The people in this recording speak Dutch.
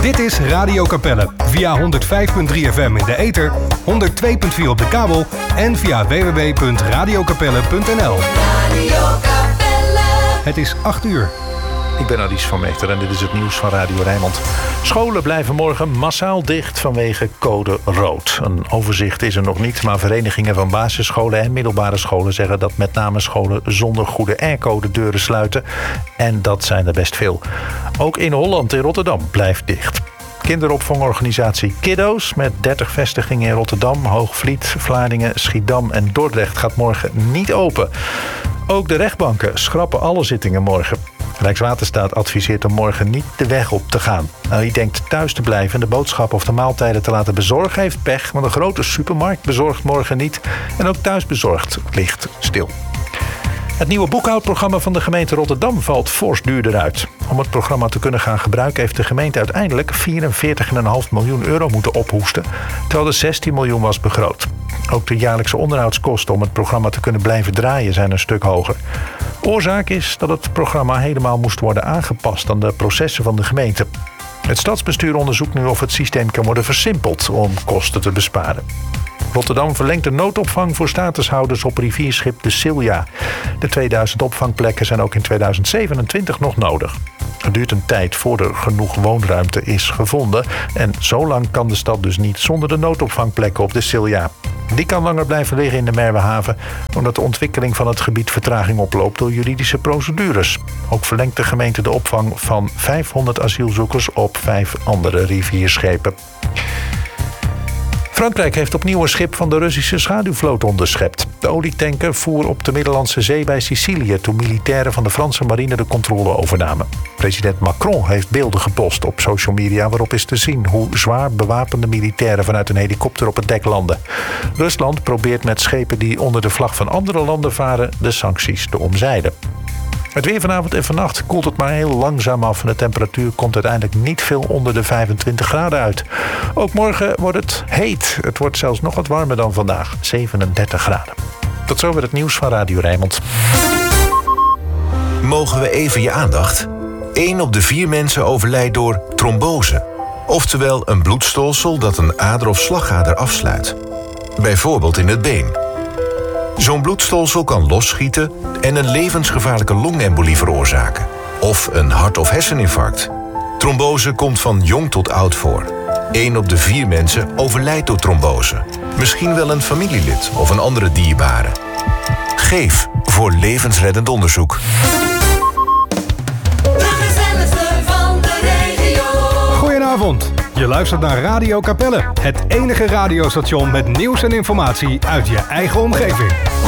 Dit is Radio Capelle via 105.3 FM in de ether, 102.4 op de kabel en via www.radiocapelle.nl. Het is 8 uur. Ik ben Alice van Meester en dit is het nieuws van Radio Rijnmond. Scholen blijven morgen massaal dicht vanwege code rood. Een overzicht is er nog niet, maar verenigingen van basisscholen en middelbare scholen zeggen dat met name scholen zonder goede airco de deuren sluiten. En dat zijn er best veel. Ook in Holland in Rotterdam blijft dicht. Kinderopvangorganisatie Kiddo's met 30 vestigingen in Rotterdam, Hoogvliet, Vlaardingen, Schiedam en Dordrecht gaat morgen niet open. Ook de rechtbanken schrappen alle zittingen morgen. Rijkswaterstaat adviseert om morgen niet de weg op te gaan. Wie denkt thuis te blijven en de boodschappen of de maaltijden te laten bezorgen heeft pech, want een grote supermarkt bezorgt morgen niet en ook thuisbezorgd ligt stil. Het nieuwe boekhoudprogramma van de gemeente Rotterdam valt fors duurder uit. Om het programma te kunnen gaan gebruiken heeft de gemeente uiteindelijk 44,5 miljoen euro moeten ophoesten, terwijl er 16 miljoen was begroot. Ook de jaarlijkse onderhoudskosten om het programma te kunnen blijven draaien zijn een stuk hoger. Oorzaak is dat het programma helemaal moest worden aangepast aan de processen van de gemeente. Het stadsbestuur onderzoekt nu of het systeem kan worden versimpeld om kosten te besparen. Rotterdam verlengt de noodopvang voor statushouders op rivierschip de Silja. De 2000 opvangplekken zijn ook in 2027 nog nodig. Het duurt een tijd voordat er genoeg woonruimte is gevonden. En zo lang kan de stad dus niet zonder de noodopvangplekken op de Silja. Die kan langer blijven liggen in de Merwehaven, omdat de ontwikkeling van het gebied vertraging oploopt door juridische procedures. Ook verlengt de gemeente de opvang van 500 asielzoekers op 5 andere rivierschepen. Frankrijk heeft opnieuw een schip van de Russische schaduwvloot onderschept. De olietanker voer op de Middellandse Zee bij Sicilië toen militairen van de Franse marine de controle overnamen. President Macron heeft beelden gepost op social media waarop is te zien hoe zwaar bewapende militairen vanuit een helikopter op het dek landen. Rusland probeert met schepen die onder de vlag van andere landen varen de sancties te omzeilen. Het weer vanavond en vannacht koelt het maar heel langzaam af en de temperatuur komt uiteindelijk niet veel onder de 25 graden uit. Ook morgen wordt het heet. Het wordt zelfs nog wat warmer dan vandaag, 37 graden. Tot zover het nieuws van Radio Rijnmond. Mogen we even je aandacht? 1 op de 4 mensen overlijdt door trombose. Oftewel een bloedstolsel dat een ader of slagader afsluit. Bijvoorbeeld in het been. Zo'n bloedstolsel kan losschieten en een levensgevaarlijke longembolie veroorzaken. Of een hart- of herseninfarct. Trombose komt van jong tot oud voor. 1 op de 4 mensen overlijdt door trombose. Misschien wel een familielid of een andere dierbare. Geef voor levensreddend onderzoek. Goedenavond. Je luistert naar Radio Capelle, het enige radiostation met nieuws en informatie uit je eigen omgeving.